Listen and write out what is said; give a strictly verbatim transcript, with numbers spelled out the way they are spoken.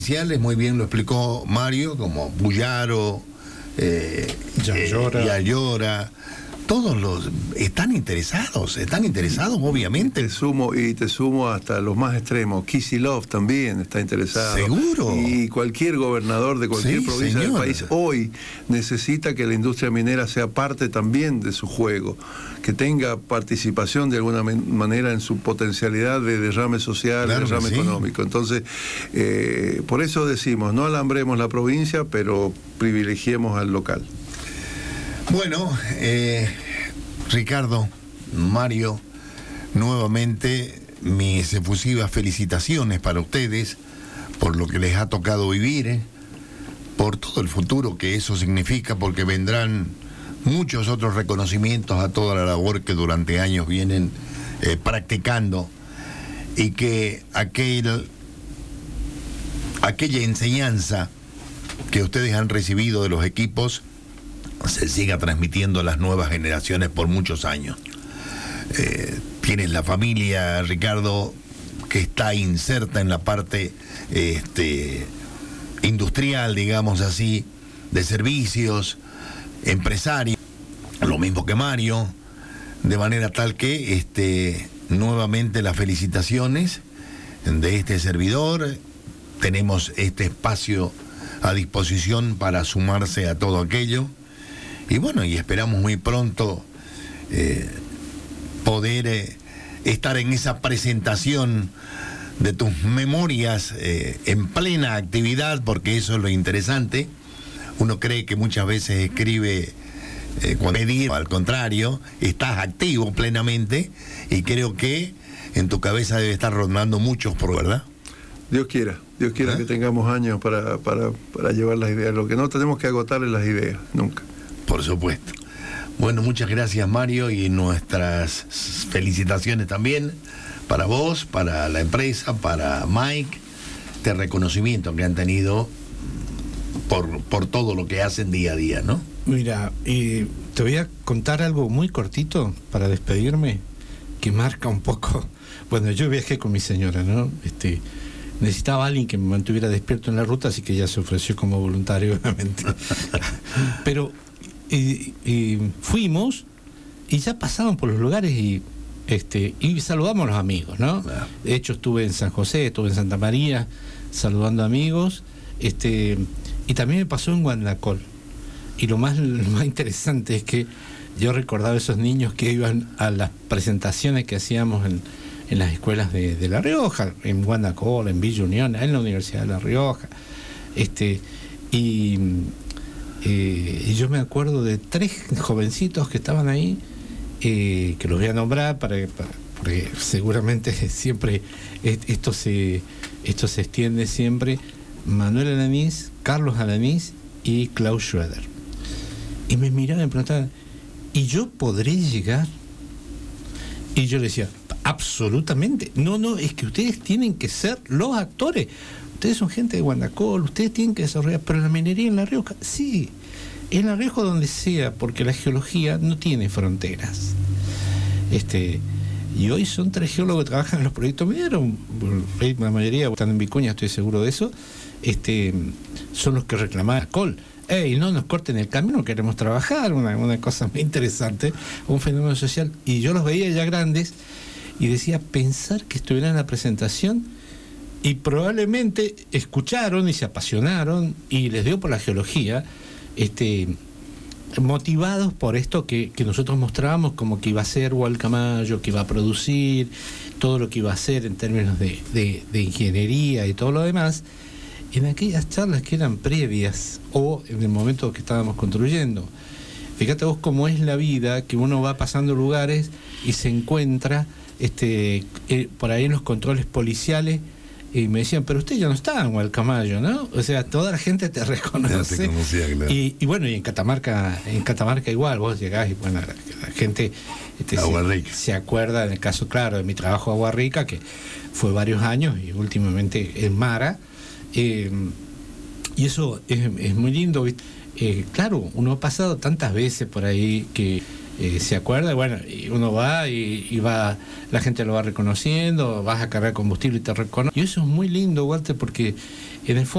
Muy bien lo explicó Mario, como Buyaro, eh, Yayora. eh, Yayora, todos los están interesados, están interesados obviamente. Te sumo, y te sumo hasta los más extremos. Kicillof también está interesado. Seguro. Y cualquier gobernador de cualquier Sí, provincia señor. del país hoy necesita que la industria minera sea parte también de su juego, que tenga participación de alguna manera en su potencialidad de derrame social, Claro de derrame que sí. económico. Entonces, eh, por eso decimos, no alambremos la provincia, pero privilegiemos al local. Bueno, eh, Ricardo, Mario, nuevamente mis efusivas felicitaciones para ustedes por lo que les ha tocado vivir, eh, por todo el futuro que eso significa, porque vendrán muchos otros reconocimientos a toda la labor que durante años vienen eh, practicando, y que aquel, aquella enseñanza que ustedes han recibido de los equipos se siga transmitiendo a las nuevas generaciones por muchos años. Eh, tienes la familia, Ricardo, que está inserta en la parte este, industrial, digamos así, de servicios, empresario, lo mismo que Mario, de manera tal que este, nuevamente las felicitaciones de este servidor. Tenemos este espacio a disposición para sumarse a todo aquello. Y bueno, y esperamos muy pronto eh, poder eh, estar en esa presentación de tus memorias eh, en plena actividad, porque eso es lo interesante. Uno cree que muchas veces escribe eh, cuando pedir, al contrario, estás activo plenamente, y creo que en tu cabeza debe estar rondando muchos por, ¿verdad? Dios quiera, Dios quiera ¿Eh? que tengamos años para, para, para llevar las ideas. Lo que no tenemos que agotar es las ideas, nunca. Por supuesto. Bueno, muchas gracias, Mario, y nuestras felicitaciones también para vos, para la empresa, para Mike, este reconocimiento que han tenido por, por todo lo que hacen día a día, ¿no? Mira, eh, te voy a contar algo muy cortito para despedirme, que marca un poco. Bueno, yo viajé con mi señora, ¿no? Este, necesitaba a alguien que me mantuviera despierto en la ruta, así que ella se ofreció como voluntario, obviamente. Pero Y, y fuimos y ya pasaban por los lugares y este y saludamos a los amigos, ¿no? Claro. De hecho estuve en San José, estuve en Santa María saludando amigos, este y también me pasó en Guandacol. Y lo más, lo más interesante es que yo recordaba esos niños que iban a las presentaciones que hacíamos en, en las escuelas de, de La Rioja, en Guandacol, en Villa Unión, en la Universidad de La Rioja, este y Eh, y yo me acuerdo de tres jovencitos que estaban ahí, eh, que los voy a nombrar para, para porque seguramente siempre esto se esto se extiende siempre: Manuel Alanís, Carlos Alanís y Klaus Schroeder. Y me miraban y me preguntaban, ¿y yo podré llegar? Y yo les decía, absolutamente, no, no, es que ustedes tienen que ser los actores. Ustedes son gente de Guandacol, ustedes tienen que desarrollar, pero la minería en La Rioja, sí, en La Rioja donde sea, porque la geología no tiene fronteras. Este, y hoy son tres geólogos que trabajan en los proyectos mineros, la mayoría están en Vicuña, estoy seguro de eso, este, son los que reclamaban Col. Ey, no nos corten el camino, queremos trabajar, una, una cosa muy interesante, un fenómeno social. Y yo los veía ya grandes y decía, pensar que estuvieran en la presentación y probablemente escucharon y se apasionaron y les dio por la geología, este, motivados por esto que, que nosotros mostrábamos, como que iba a ser Gualcamayo, que iba a producir, todo lo que iba a hacer en términos de, de, de ingeniería y todo lo demás, en aquellas charlas que eran previas o en el momento que estábamos construyendo. Fíjate vos cómo es la vida, que uno va pasando lugares y se encuentra este, eh, por ahí en los controles policiales, y me decían, pero usted ya no está en Gualcamayo, ¿no? O sea, toda la gente te reconoce. Ya te conocía, claro. y, y bueno, y en Catamarca, en Catamarca igual, vos llegás y bueno, la, la gente este, se, se acuerda, en el caso, claro, de mi trabajo a Agua Rica, que fue varios años, y últimamente en Mara, eh, y eso es, es muy lindo, ¿viste? Eh, claro, uno ha pasado tantas veces por ahí que eh, se acuerda, y bueno, y uno va y, y va, la gente lo va reconociendo, vas a cargar combustible y te reconoce. Y eso es muy lindo, Walter, porque en el fondo